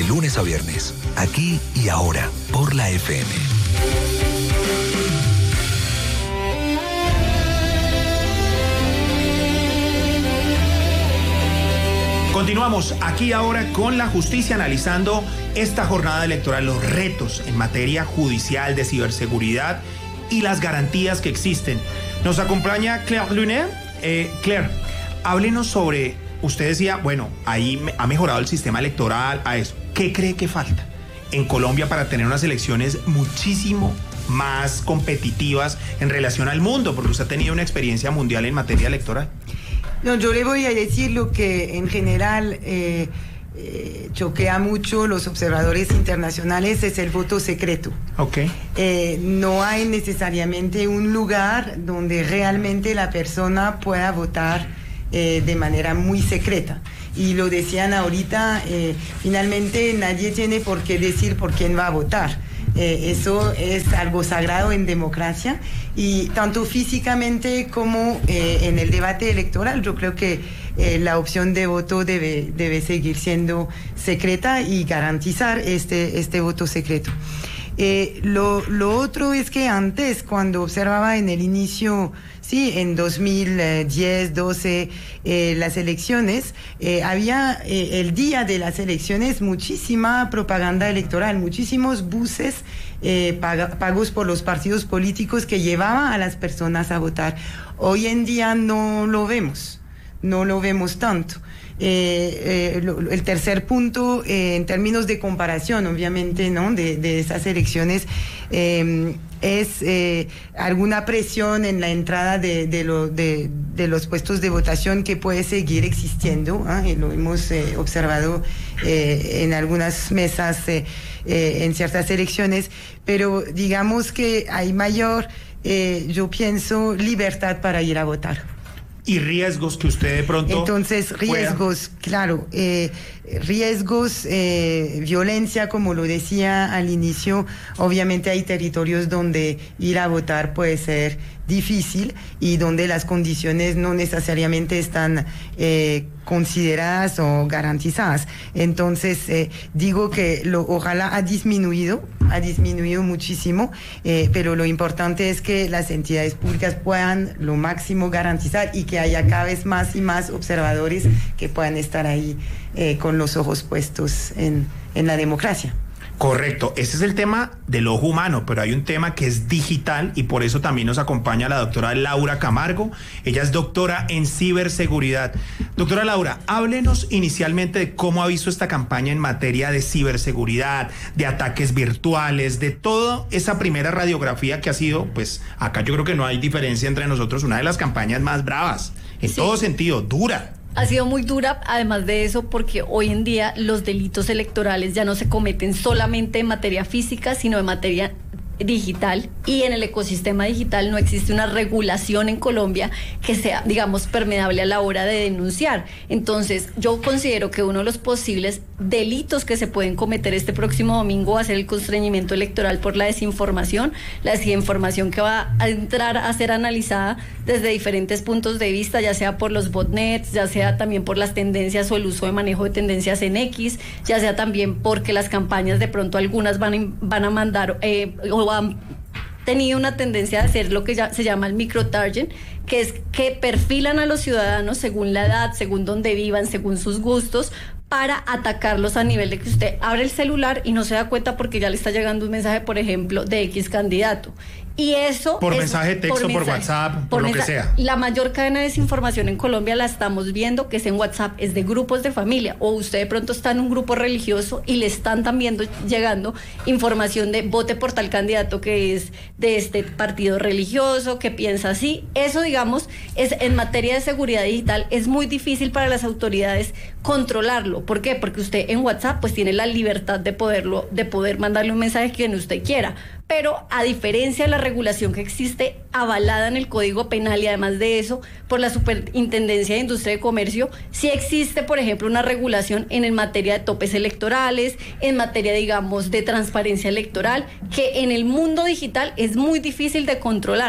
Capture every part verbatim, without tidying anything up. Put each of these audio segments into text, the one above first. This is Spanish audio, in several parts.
De lunes a viernes, aquí y ahora, por la F M. Continuamos aquí ahora con la justicia analizando esta jornada electoral, los retos en materia judicial de ciberseguridad y las garantías que existen. Nos acompaña Claire Lunet. Eh, Claire, háblenos sobre, usted decía, bueno, ahí ha mejorado el sistema electoral a eso. ¿Qué cree que falta en Colombia para tener unas elecciones muchísimo más competitivas en relación al mundo? Porque usted ha tenido una experiencia mundial en materia electoral. No, yo le voy a decir lo que en general eh, eh, choquea mucho los observadores internacionales, es el voto secreto. Okay. Eh, no hay necesariamente un lugar donde realmente la persona pueda votar eh, de manera muy secreta. Y lo decían ahorita, eh, finalmente nadie tiene por qué decir por quién va a votar. Eh, eso es algo sagrado en democracia y tanto físicamente como eh, en el debate electoral yo creo que eh, la opción de voto debe, debe seguir siendo secreta y garantizar este, este voto secreto. Eh, lo, lo otro es que antes, cuando observaba en el inicio, sí, en dos mil diez, doce, eh, las elecciones, eh, había eh, el día de las elecciones muchísima propaganda electoral, muchísimos buses eh, paga, pagos por los partidos políticos que llevaban a las personas a votar. Hoy en día no lo vemos, no lo vemos tanto. Eh, eh, lo, el tercer punto, eh, en términos de comparación, obviamente, ¿no? de, de esas elecciones, eh, es eh, alguna presión en la entrada de, de, lo, de, de los puestos de votación que puede seguir existiendo, ¿eh? Lo hemos eh, observado eh, en algunas mesas, eh, eh, en ciertas elecciones, pero digamos que hay mayor, eh, yo pienso, libertad para ir a votar. Y riesgos que usted de pronto... Entonces, riesgos, pueda... claro, eh, riesgos, eh, violencia, como lo decía al inicio, obviamente hay territorios donde ir a votar puede ser difícil y donde las condiciones no necesariamente están eh, consideradas o garantizadas. Entonces, eh, digo que lo, ojalá ha disminuido, ha disminuido muchísimo, eh, pero lo importante es que las entidades públicas puedan lo máximo garantizar y que haya cada vez más y más observadores que puedan estar ahí eh, con los ojos puestos en, en la democracia. Correcto, ese es el tema del ojo humano, pero hay un tema que es digital y por eso también nos acompaña la doctora Laura Camargo. Ella es doctora en ciberseguridad. Doctora Laura, háblenos inicialmente de cómo ha visto esta campaña en materia de ciberseguridad, de ataques virtuales, de toda esa primera radiografía que ha sido, pues acá yo creo que no hay diferencia entre nosotros, una de las campañas más bravas, en sí. todo sentido, dura. Ha sido muy dura, además de eso, porque hoy en día los delitos electorales ya no se cometen solamente en materia física, sino en materia digital, y en el ecosistema digital no existe una regulación en Colombia que sea, digamos, permeable a la hora de denunciar. Entonces, yo considero que uno de los posibles delitos que se pueden cometer este próximo domingo va a ser el constreñimiento electoral por la desinformación, la desinformación que va a entrar a ser analizada desde diferentes puntos de vista, ya sea por los botnets, ya sea también por las tendencias o el uso de manejo de tendencias en X, ya sea también porque las campañas de pronto algunas van a, van a mandar eh, o han tenido una tendencia de hacer lo que ya se llama el microtargeting, que es que perfilan a los ciudadanos según la edad, según dónde vivan, según sus gustos, para atacarlos a nivel de que usted abre el celular y no se da cuenta porque ya le está llegando un mensaje, por ejemplo, de X candidato. Y eso... Por es, mensaje de texto, por, por WhatsApp, por, por lo mensaje, que sea. La mayor cadena de desinformación en Colombia la estamos viendo, que es en WhatsApp, es de grupos de familia. O usted de pronto está en un grupo religioso y le están también llegando información de vote por tal candidato que es de este partido religioso, que piensa así. Eso, digamos, es en materia de seguridad digital, es muy difícil para las autoridades controlarlo. ¿Por qué? Porque usted en WhatsApp pues tiene la libertad de poderlo, de poder mandarle un mensaje que usted quiera. Pero a diferencia de la regulación que existe avalada en el Código Penal y además de eso por la Superintendencia de Industria y Comercio, sí existe, por ejemplo, una regulación en, en materia de topes electorales, en materia, digamos, de transparencia electoral, que en el mundo digital es muy difícil de controlar.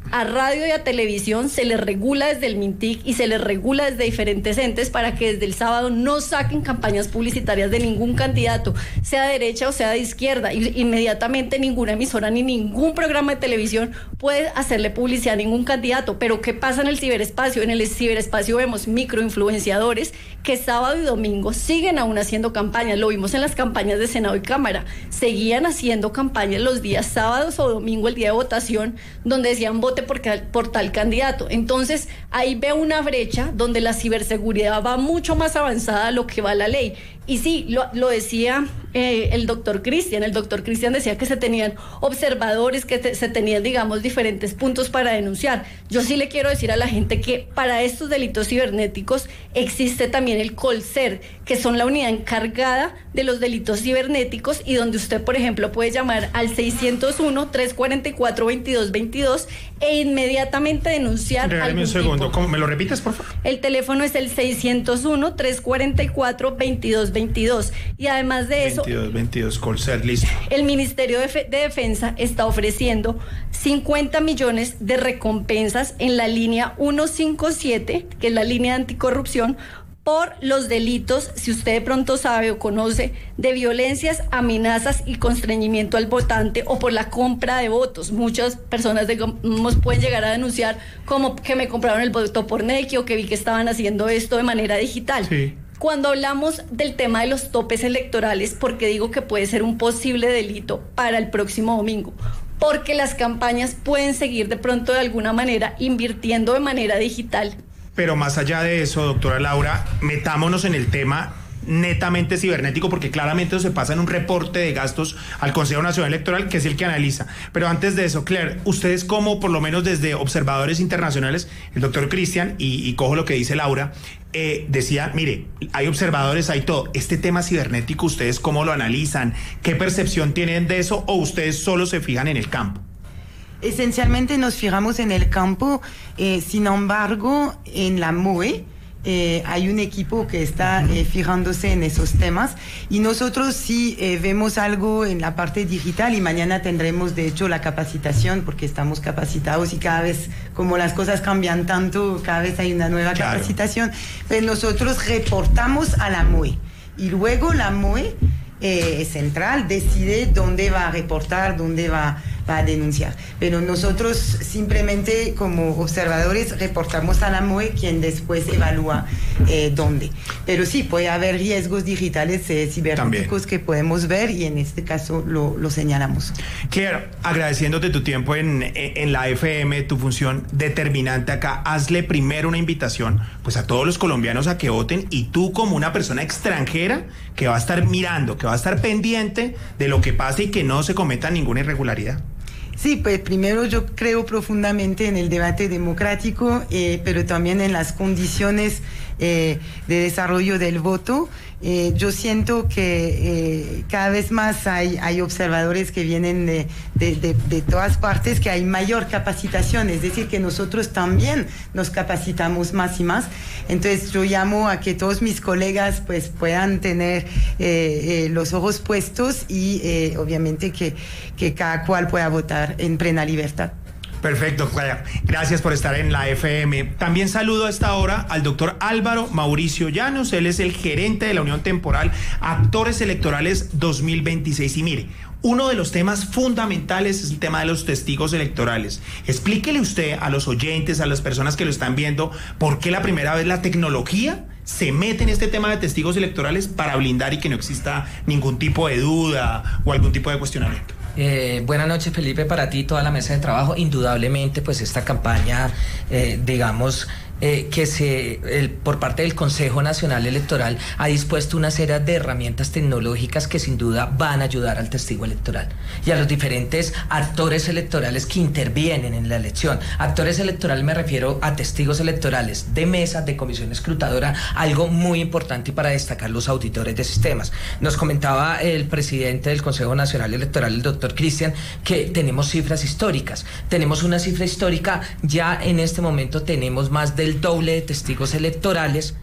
A radio y a televisión se les regula desde el MINTIC y se les regula desde diferentes entes para que desde el sábado no saquen campañas publicitarias de ningún candidato, sea de derecha o sea de izquierda. Y inmediatamente ninguna emisora ni ningún programa de televisión puede hacerle publicidad a ningún candidato. Pero ¿qué pasa en el ciberespacio? En el ciberespacio vemos microinfluenciadores que sábado y domingo siguen aún haciendo campañas. Lo vimos en las campañas de Senado y Cámara. Seguían haciendo campañas los días sábados o domingo, el día de votación, donde decían vote por, por tal candidato. Entonces, ahí veo una brecha donde la ciberseguridad va mucho más avanzada a lo que va la ley. Y sí, lo, lo decía eh, el doctor Cristian. El doctor Cristian decía que se tenían observadores, que te, se tenían, digamos, diferentes puntos para denunciar. Yo sí le quiero decir a la gente que para estos delitos cibernéticos existe también el Colcer, que son la unidad encargada de los delitos cibernéticos y donde usted, por ejemplo, puede llamar al seiscientos uno, trescientos cuarenta y cuatro, veintidós veintidós e inmediatamente denunciar. Regálame un segundo, ¿cómo? ¿Me lo repites, por favor? El teléfono es el seiscientos uno, trescientos cuarenta y cuatro, veintidós veintidós. Y además de eso, veintidós veintidós, Colcer, listo. El Ministerio de, de Defensa está ofreciendo cincuenta millones de recompensas en la línea ciento cincuenta y siete, que es la línea de anticorrupción, por los delitos, si usted de pronto sabe o conoce, de violencias, amenazas y constreñimiento al votante o por la compra de votos. Muchas personas digamos, pueden llegar a denunciar como que me compraron el voto por Nequi o que vi que estaban haciendo esto de manera digital. Sí. Cuando hablamos del tema de los topes electorales, ¿por qué digo que puede ser un posible delito para el próximo domingo? Porque las campañas pueden seguir de pronto de alguna manera invirtiendo de manera digital. Pero más allá de eso, doctora Laura, metámonos en el tema netamente cibernético, porque claramente eso se pasa en un reporte de gastos al Consejo Nacional Electoral, que es el que analiza. Pero antes de eso, Claire, ustedes como, por lo menos desde observadores internacionales, el doctor Cristian, y, y cojo lo que dice Laura, eh, decía, mire, hay observadores, hay todo. Este tema cibernético, ¿ustedes cómo lo analizan? ¿Qué percepción tienen de eso? ¿O ustedes solo se fijan en el campo? Esencialmente nos fijamos en el campo, eh, sin embargo, en la M O E eh, hay un equipo que está eh, fijándose en esos temas y nosotros sí eh, vemos algo en la parte digital y mañana tendremos de hecho la capacitación porque estamos capacitados y cada vez como las cosas cambian tanto, cada vez hay una nueva claro. capacitación, pero nosotros reportamos a la M O E y luego la M O E eh, central decide dónde va a reportar, dónde va va a denunciar. Pero nosotros simplemente como observadores reportamos a la M O E, quien después evalúa eh, dónde. Pero sí, puede haber riesgos digitales eh, cibernéticos que podemos ver y en este caso lo, lo señalamos. Claire, agradeciéndote tu tiempo en, en la F M, tu función determinante acá, hazle primero una invitación pues a todos los colombianos a que voten y tú como una persona extranjera que va a estar mirando, que va a estar pendiente de lo que pasa y que no se cometa ninguna irregularidad. Sí, pues primero yo creo profundamente en el debate democrático, eh, pero también en las condiciones eh, de desarrollo del voto. Eh, yo siento que eh, cada vez más hay, hay observadores que vienen de, de, de, de todas partes, que hay mayor capacitación, es decir, que nosotros también nos capacitamos más y más. Entonces yo llamo a que todos mis colegas pues puedan tener eh, eh, los ojos puestos y eh, obviamente que, que cada cual pueda votar en plena libertad. Perfecto, Claire. Gracias por estar en la F M. También saludo a esta hora al doctor Álvaro Mauricio Llanos. Él es el gerente de la Unión Temporal Actores Electorales dos mil veintiséis. Y mire, uno de los temas fundamentales es el tema de los testigos electorales. Explíquele usted a los oyentes, a las personas que lo están viendo, por qué la primera vez la tecnología se mete en este tema de testigos electorales para blindar y que no exista ningún tipo de duda o algún tipo de cuestionamiento. Eh, buenas noches, Felipe, para ti, toda la mesa de trabajo. Indudablemente, pues esta campaña, eh, digamos, eh, que se el, por parte del Consejo Nacional Electoral ha dispuesto una serie de herramientas tecnológicas que sin duda van a ayudar al testigo electoral y a los diferentes actores electorales que intervienen en la elección. Actores electorales me refiero a testigos electorales de mesa, de comisión escrutadora, algo muy importante para destacar los auditores de sistemas. Nos comentaba el presidente del Consejo Nacional Electoral, el doctor Cristian, que tenemos cifras históricas. Tenemos una cifra histórica, ya en este momento tenemos más del doble de testigos electorales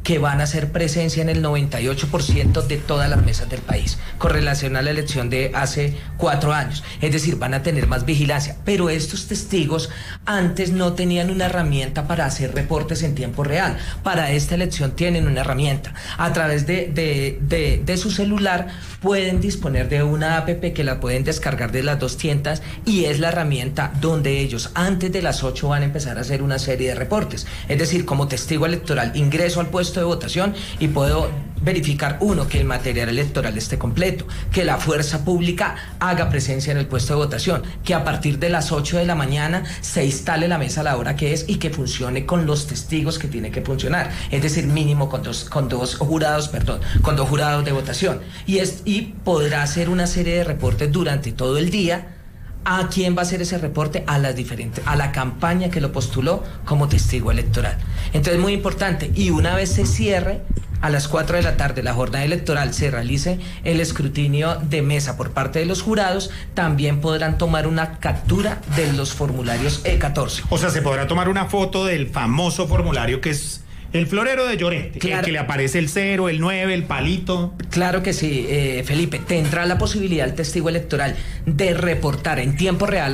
que van a hacer presencia en el noventa y ocho por ciento de todas las mesas del país, con relación a la elección de hace cuatro años. Es decir, van a tener más vigilancia. Pero estos testigos antes no tenían una herramienta para hacer reportes en tiempo real. Para esta elección tienen una herramienta. A través de, de, de, de su celular pueden disponer de una app que la pueden descargar de las dos tiendas, y es la herramienta donde ellos antes de las ocho van a empezar a hacer una serie de reportes. Es decir, como testigo electoral ingreso al puesto de votación y puedo verificar, uno, que el material electoral esté completo, que la fuerza pública haga presencia en el puesto de votación, que a partir de las ocho de la mañana se instale la mesa a la hora que es y que funcione con los testigos que tiene que funcionar, es decir, mínimo con dos, con dos jurados, perdón, con dos jurados de votación, y, es, y podrá hacer una serie de reportes durante todo el día. ¿A quién va a hacer ese reporte? A las diferentes, a la campaña que lo postuló como testigo electoral. Entonces, muy importante, y una vez se cierre, a las cuatro de la tarde, la jornada electoral, se realice el escrutinio de mesa por parte de los jurados, también podrán tomar una captura de los formularios E catorce. O sea, se podrá tomar una foto del famoso formulario que es el florero de Llorente, claro, el que le aparece el cero, el nueve, el palito. Claro que sí, eh, Felipe. Tendrá la posibilidad el testigo electoral de reportar en tiempo real